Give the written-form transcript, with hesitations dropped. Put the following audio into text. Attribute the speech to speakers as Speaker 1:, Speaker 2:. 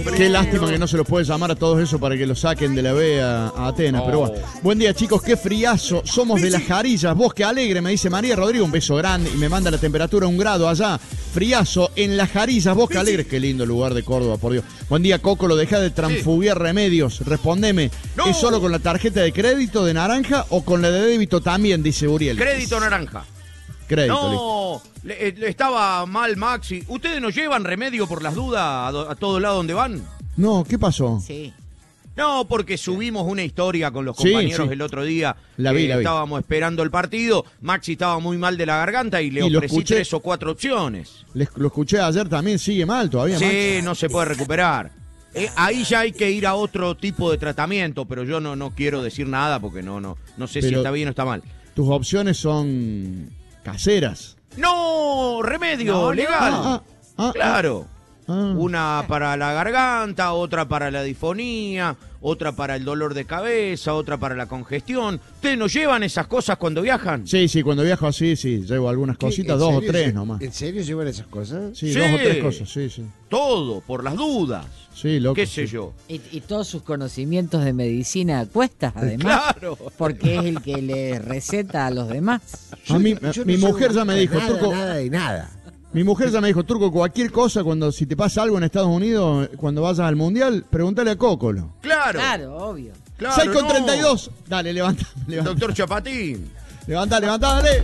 Speaker 1: Qué lástima que no se los puede llamar a todos esos para que los saquen de la B a Atenas. Pero bueno. Buen día, chicos, qué friazo. Somos de Las Jarillas, Bosque Alegre, me dice María Rodríguez. Un beso grande y me manda la temperatura 1 grado allá. Friazo en Las Jarillas, Bosque Alegre. Qué lindo lugar de Córdoba, por Dios. Buen día, Coco, lo deja de transfugiar remedios. Respondeme,
Speaker 2: No.
Speaker 1: ¿es solo con la tarjeta de crédito de naranja o con la de débito también? Dice Uriel.
Speaker 2: Crédito naranja.
Speaker 1: Crédito, listo.
Speaker 2: No, estaba mal Maxi. ¿Ustedes no llevan remedio por las dudas a todo lado donde van?
Speaker 1: No, ¿qué pasó?
Speaker 3: Sí.
Speaker 2: No, porque subimos una historia con los
Speaker 1: Sí,
Speaker 2: compañeros
Speaker 1: sí.
Speaker 2: el otro día.
Speaker 1: La vi.
Speaker 2: Estábamos esperando el partido. Maxi estaba muy mal de la garganta y le
Speaker 1: Y lo
Speaker 2: ofrecí
Speaker 1: escuché.
Speaker 2: 3 o 4 opciones.
Speaker 1: Lo escuché ayer también, sigue mal todavía.
Speaker 2: Sí,
Speaker 1: Max.
Speaker 2: no se puede recuperar. Ahí ya hay que ir a otro tipo de tratamiento, pero yo no quiero decir nada porque no sé si
Speaker 1: Pero
Speaker 2: está bien o está mal.
Speaker 1: Tus opciones son caseras.
Speaker 2: No, remedio, legal. Claro.
Speaker 1: Ah.
Speaker 2: Una para la garganta, otra para la disfonía, otra para el dolor de cabeza, otra para la congestión. ¿Ustedes no llevan esas cosas cuando viajan?
Speaker 1: Sí, cuando viajo así, sí, llevo algunas cositas, 2 o 3 nomás.
Speaker 4: ¿En serio llevan esas cosas?
Speaker 1: Sí,
Speaker 2: Sí.
Speaker 1: 2 o 3 cosas, sí.
Speaker 2: Todo, por las dudas.
Speaker 1: Sí, loco.
Speaker 2: ¿Qué sé
Speaker 1: sí.
Speaker 2: yo?
Speaker 3: Y todos sus conocimientos de medicina a cuestas, además.
Speaker 2: Claro.
Speaker 3: Porque es el que le receta a los demás.
Speaker 1: A mí,
Speaker 4: Yo no
Speaker 1: mi
Speaker 4: llevo
Speaker 1: mujer ya me dijo,
Speaker 4: nada,
Speaker 1: Turco,
Speaker 4: nada de nada.
Speaker 1: mi mujer ya me dijo, Turco, cualquier cosa, si te pasa algo en Estados Unidos, cuando vayas al Mundial, pregúntale a Cócolo.
Speaker 2: Claro.
Speaker 3: Claro, obvio.
Speaker 2: Claro,
Speaker 1: 6 con
Speaker 2: no.
Speaker 1: 32. Dale, levanta.
Speaker 2: Doctor Chapatín.
Speaker 1: Levanta, dale.